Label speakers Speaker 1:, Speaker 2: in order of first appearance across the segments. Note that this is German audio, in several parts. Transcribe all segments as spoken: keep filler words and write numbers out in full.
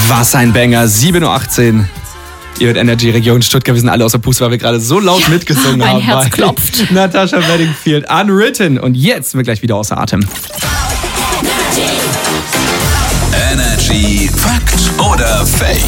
Speaker 1: Was ein Banger, sieben Uhr achtzehn. Ihr hört Energy Region Stuttgart, wir sind alle außer Puste, weil wir gerade so laut ja, mitgesungen
Speaker 2: mein
Speaker 1: haben.
Speaker 2: Mein Herz klopft.
Speaker 1: Natasha Bedingfield, Unwritten. Und jetzt sind wir gleich wieder außer Atem.
Speaker 3: Energy Fakt oder Fake?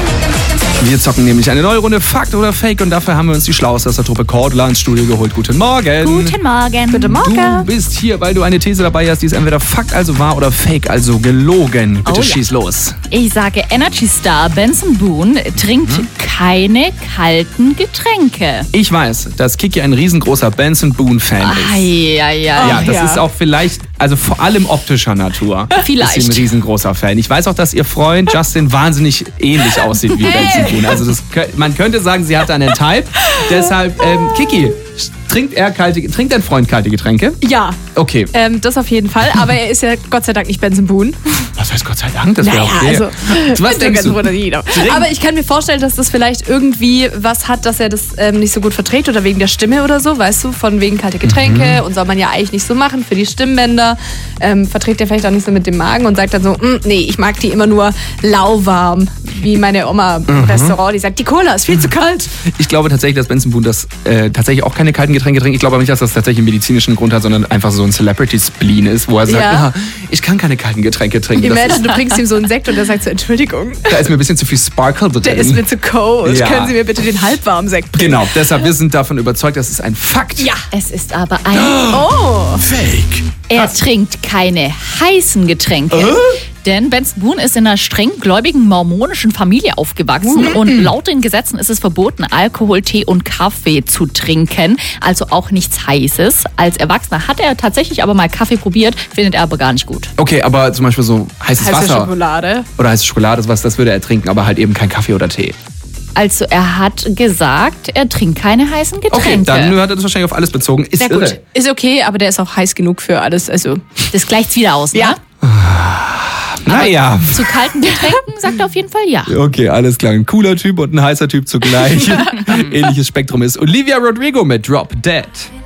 Speaker 1: Wir zocken nämlich eine neue Runde Fakt oder Fake und dafür haben wir uns die Schlauste aus der Truppe Cordula ins Studio geholt. Guten Morgen.
Speaker 2: Guten Morgen. Guten Morgen.
Speaker 1: Du bist hier, weil du eine These dabei hast, die ist entweder Fakt, also wahr, oder Fake, also gelogen. Bitte
Speaker 2: oh,
Speaker 1: schieß
Speaker 2: ja.
Speaker 1: los.
Speaker 2: Ich sage, Energy Star Benson Boone trinkt mhm. keine kalten Getränke.
Speaker 1: Ich weiß, dass Kiki ein riesengroßer Benson Boone-Fan ist.
Speaker 2: Ai, ai, ai.
Speaker 1: Ja, das
Speaker 2: ja.
Speaker 1: ist auch vielleicht, also vor allem optischer Natur.
Speaker 2: Vielleicht.
Speaker 1: Ist sie ein riesengroßer Fan. Ich weiß auch, dass ihr Freund Justin wahnsinnig ähnlich aussieht wie hey. Benson Boone. Also das, man könnte sagen, sie hat einen Type. Deshalb, ähm, Kiki, trinkt er kalte, trinkt dein Freund kalte Getränke?
Speaker 4: Ja.
Speaker 1: Okay.
Speaker 4: Ähm, das auf jeden Fall. Aber er ist ja Gott sei Dank nicht Benson Boone.
Speaker 1: Was heißt Gott sei Dank? Das wäre
Speaker 4: naja,
Speaker 1: okay.
Speaker 4: Also,
Speaker 1: was denkst du?
Speaker 4: Aber ich kann mir vorstellen, dass das vielleicht irgendwie was hat, dass er das ähm, nicht so gut verträgt oder wegen der Stimme oder so, weißt du, von wegen kalte Getränke mhm. und soll man ja eigentlich nicht so machen für die Stimmbänder. Ähm, verträgt er vielleicht auch nicht so mit dem Magen und sagt dann so, nee, ich mag die immer nur lauwarm, wie meine Oma im mhm. Restaurant, die sagt, die Cola ist viel zu kalt.
Speaker 1: Ich glaube tatsächlich, dass Benson Boone das äh, tatsächlich auch keine kalten Getränke trinkt. Ich glaube aber nicht, dass das tatsächlich einen medizinischen Grund hat, sondern einfach so ein Celebrity-Spleen ist, wo er sagt,
Speaker 4: ja.
Speaker 1: ah, ich kann keine kalten Getränke trinken.
Speaker 4: Imagine, du bringst ihm so einen Sekt und er sagt so, Entschuldigung.
Speaker 1: Da ist mir ein bisschen zu viel Sparkle drin.
Speaker 4: Der ist mir zu cold.
Speaker 1: Ja.
Speaker 4: Können Sie mir bitte den halbwarmen Sekt bringen?
Speaker 1: Genau, deshalb, wir sind davon überzeugt, das ist ein Fakt.
Speaker 2: Ja, es ist aber ein...
Speaker 4: Oh!
Speaker 3: Fake.
Speaker 2: Er Was? trinkt keine heißen Getränke. Äh? Denn Benson Boone ist in einer streng gläubigen mormonischen Familie aufgewachsen uh. und laut den Gesetzen ist es verboten, Alkohol, Tee und Kaffee zu trinken, also auch nichts Heißes. Als Erwachsener hat er tatsächlich aber mal Kaffee probiert, findet er aber gar nicht gut.
Speaker 1: Okay, aber zum Beispiel so heißes
Speaker 4: heiße
Speaker 1: Wasser
Speaker 4: Schokolade.
Speaker 1: oder heiße Schokolade, sowas, das würde er trinken, aber halt eben kein Kaffee oder Tee.
Speaker 2: Also er hat gesagt, er trinkt keine heißen Getränke.
Speaker 1: Okay, dann hat er das wahrscheinlich auf alles bezogen. Ist
Speaker 4: Na
Speaker 1: irre.
Speaker 4: gut, ist okay, aber der ist auch heiß genug für alles. Also
Speaker 2: das gleicht's wieder aus, ne?
Speaker 4: Ja.
Speaker 1: Naja.
Speaker 2: Zu kalten Getränken sagt er auf jeden Fall ja.
Speaker 1: Okay, alles klar. Ein cooler Typ und ein heißer Typ zugleich. Ähnliches Spektrum ist Olivia Rodrigo mit Drop Dead.